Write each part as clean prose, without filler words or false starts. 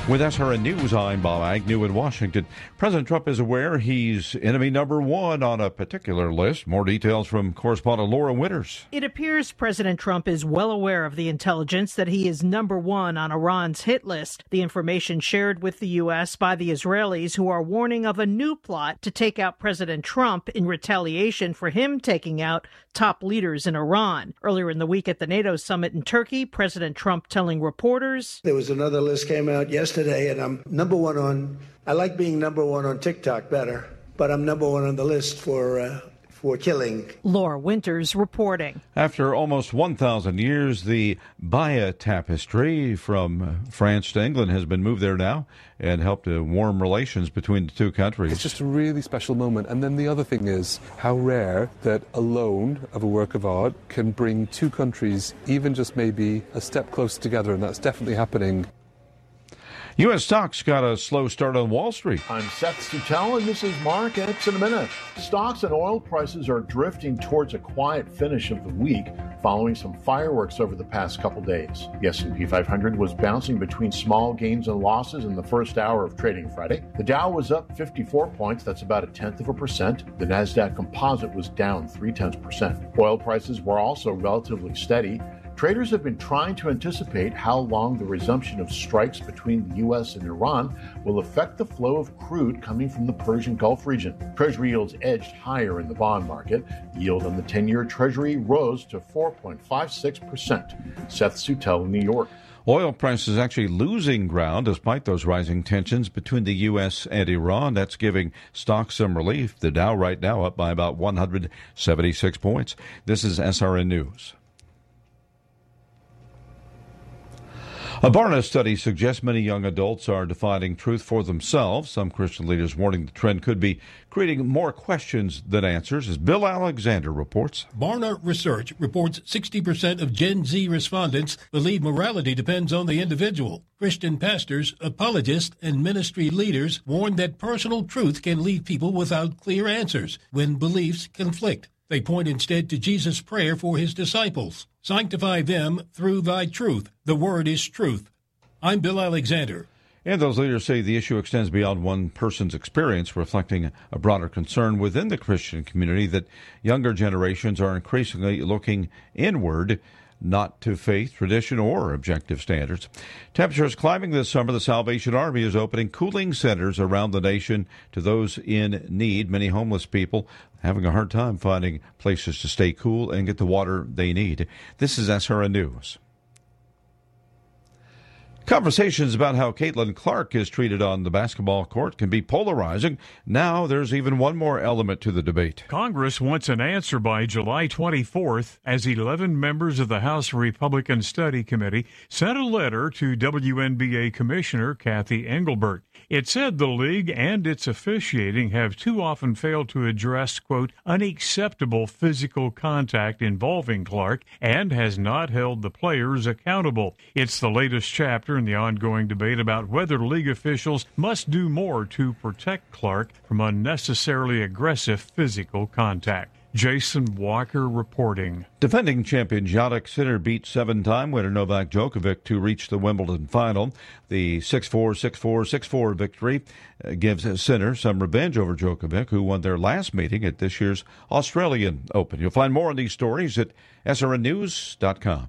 With SRN News, I'm Bob Agnew in Washington. President Trump is aware he's enemy number one on a particular list. More details from correspondent Laura Winters. It appears President Trump is well aware of the intelligence that he is number one on Iran's hit list. The information shared with the U.S. by the Israelis, who are warning of a new plot to take out President Trump in retaliation for him taking out top leaders in Iran. Earlier in the week at the NATO summit in Turkey, President Trump telling reporters, "There was another list came out yesterday, and I'm number one on, I like being number one on TikTok better, but I'm number one on the list for killing." Laura Winters reporting. After almost 1,000 years, the Bayeux tapestry from France to England has been moved there now and helped to warm relations between the two countries. It's just a really special moment. And then the other thing is how rare that a loan of a work of art can bring two countries even just maybe a step closer together, and that's definitely happening. U.S. stocks got a slow start on Wall Street. I'm Seth Suttel, and this is Markets in a Minute. Stocks and oil prices are drifting towards a quiet finish of the week following some fireworks over the past couple days. The S&P 500 was bouncing between small gains and losses in the first hour of trading Friday. The Dow was up 54 points, that's about 0.1%. The NASDAQ Composite was down 0.3%. Oil prices were also relatively steady. Traders have been trying to anticipate how long the resumption of strikes between the U.S. and Iran will affect the flow of crude coming from the Persian Gulf region. Treasury yields edged higher in the bond market. The yield on the 10-year Treasury rose to 4.56%. Seth Suttel, New York. Oil prices actually losing ground despite those rising tensions between the U.S. and Iran. That's giving stocks some relief. The Dow right now up by about 176 points. This is SRN News. A Barna study suggests many young adults are defining truth for themselves. Some Christian leaders warning the trend could be creating more questions than answers, as Bill Alexander reports. Barna research reports 60% of Gen Z respondents believe morality depends on the individual. Christian pastors, apologists, and ministry leaders warn that personal truth can leave people without clear answers when beliefs conflict. They point instead to Jesus' prayer for his disciples. Sanctify them through thy truth. The word is truth. I'm Bill Alexander. And those leaders say the issue extends beyond one person's experience, reflecting a broader concern within the Christian community that younger generations are increasingly looking inward, not to faith, tradition, or objective standards. Temperatures climbing this summer. The Salvation Army is opening cooling centers around the nation to those in need. Many homeless people having a hard time finding places to stay cool and get the water they need. This is SRN News. Conversations about how Caitlin Clark is treated on the basketball court can be polarizing. Now there's even one more element to the debate. Congress wants an answer by July 24th as 11 members of the House Republican Study Committee sent a letter to WNBA Commissioner Kathy Engelbert. It said the league and its officiating have too often failed to address, quote, unacceptable physical contact involving Clark and has not held the players accountable. It's the latest chapter in the ongoing debate about whether league officials must do more to protect Clark from unnecessarily aggressive physical contact. Jason Walker reporting. Defending champion Jannik Sinner beat seven-time winner Novak Djokovic to reach the Wimbledon final. The 6-4, 6-4, 6-4 victory gives Sinner some revenge over Djokovic, who won their last meeting at this year's Australian Open. You'll find more on these stories at srnnews.com.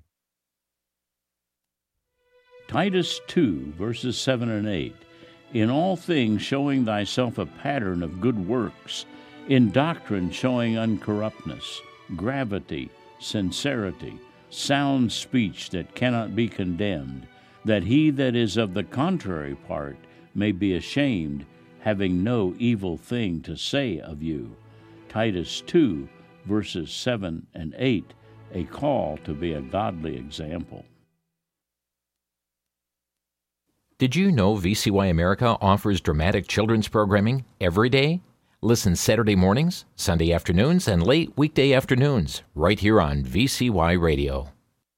Titus 2, verses 7 and 8. In all things showing thyself a pattern of good works, in doctrine showing uncorruptness, gravity, sincerity, sound speech that cannot be condemned, that he that is of the contrary part may be ashamed, having no evil thing to say of you. Titus 2, verses 7 and 8, a call to be a godly example. Did you know VCY America offers dramatic children's programming every day? Listen Saturday mornings, Sunday afternoons, and late weekday afternoons, right here on VCY Radio.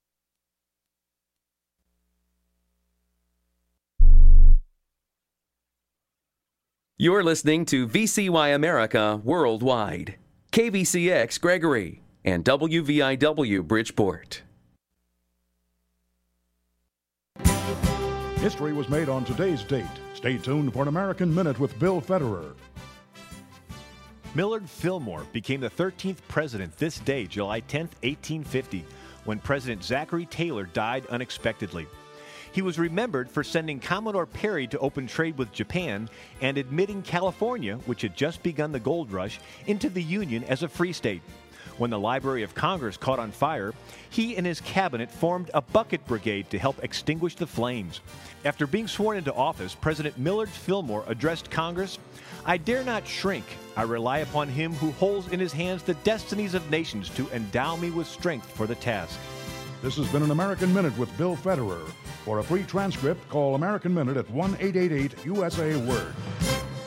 You're listening to VCY America Worldwide, KVCX Gregory, and WVIW Bridgeport. History was made on today's date. Stay tuned for an American Minute with Bill Federer. Millard Fillmore became the 13th president this day, July 10, 1850, when President Zachary Taylor died unexpectedly. He was remembered for sending Commodore Perry to open trade with Japan and admitting California, which had just begun the gold rush, into the Union as a free state. When the Library of Congress caught on fire, he and his cabinet formed a bucket brigade to help extinguish the flames. After being sworn into office, President Millard Fillmore addressed Congress, "I dare not shrink. I rely upon him who holds in his hands the destinies of nations to endow me with strength for the task." This has been an American Minute with Bill Federer. For a free transcript, call American Minute at 1-888-USA-WORD.